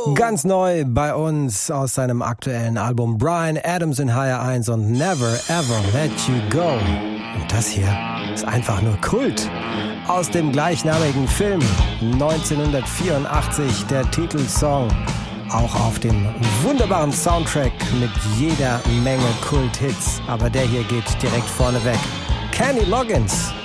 Ganz neu bei uns aus seinem aktuellen Album Bryan Adams in HR 1 und Never Ever Let You Go. Und das hier ist einfach nur Kult. Aus dem gleichnamigen Film 1984 der Titelsong. Auch auf dem wunderbaren Soundtrack mit jeder Menge Kult-Hits. Aber der hier geht direkt vorne weg. Kenny Loggins.